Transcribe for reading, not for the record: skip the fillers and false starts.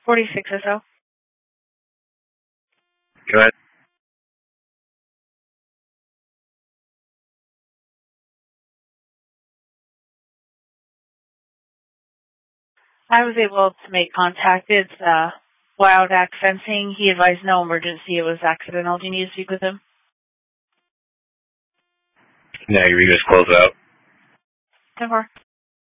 46 or so. Go ahead. I was able to make contact. It's Wild Axe Fencing. He advised no emergency. It was accidental. Do you need to speak with him? No, you just close out. 10-4.